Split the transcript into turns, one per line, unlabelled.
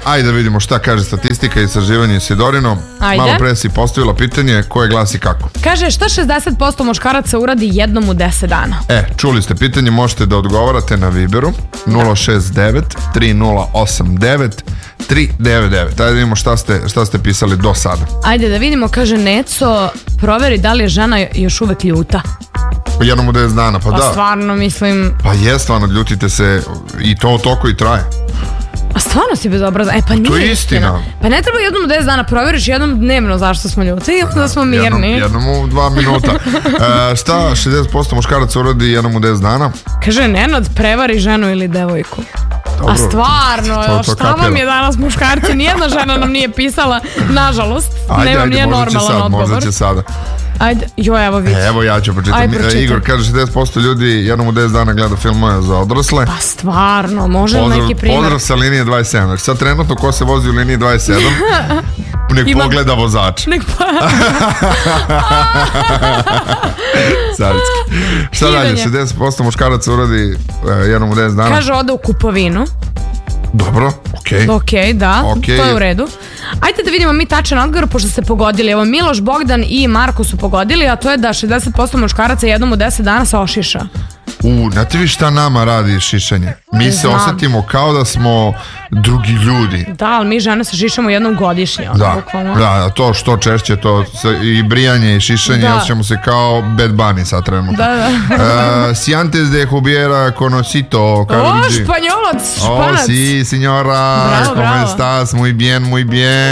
Ajde da vidimo šta kaže statistika i istraživanje Sidorino.
Ajde.
Malo pre si postavila pitanje koje glasi kako.
Kaže, šta 60% muškaraca uradi jednom u 10 dana?
Čuli ste pitanje, možete da odgovarate na Viberu 069 3089 399. Ajde da vidimo šta ste pisali do sada.
Ajde da vidimo, kaže Neco, proveri da li je žena još uvek ljuta.
Jednom u 10 dana, pa da.
Pa stvarno, mislim...
Pa je, stvarno, ljutite se i to toliko i traje.
A stvarno si bezobrazan. Pa nije
to je istina.
Pa ne treba jednom u 10 dana, proveriš jednom dnevno zašto smo ljuti i onda smo mirni.
Jednom u 2 minuta. Šta 60% muškaraca uradi jednom u 10 dana?
Kaže Nenad, prevari ženu ili devojku.
Dobro,
a stvarno,
to
šta vam je danas muškarci? Nijedna žena nam nije pisala, nažalost.
Ajde,
nije normalan odgovor.
Možda će sada.
Ajde, evo vidi.
Evo ja ću pročitam. Igor kaže 60% ljudi jednom u 10 dana gleda filmove za odrasle.
Pa stvarno, može neki primjer.
Pozdrav sa linije 27. Znači sad trenutno ko se vozi u liniji 27 nek pogleda vozač. Carski. Šta dalje? 60% muškaraca uradi jednom u 10 dana.
Kaže ode u kupovinu.
Dobro, okej.
Da, to je u redu. Ajde da vidimo mi tačan odgovor, pošto ste pogodili. Evo, Miloš, Bogdan i Marko su pogodili, a to je da 60% muškaraca jednom u 10 dana se ošiša.
Znate vi šta nama radi šišanje? Mi se osjetimo kao da smo drugi ljudi.
Da, ali mi žene se šišamo jednom godišnje.
Da, to što češće, to i brijanje i šišanje, osjećamo se kao Bad Bunny sad trenutno. Si antes de hubiera conocido,
Španjolac, španac.
Sí, señora, ¿cómo estás? Muy bien, muy bien.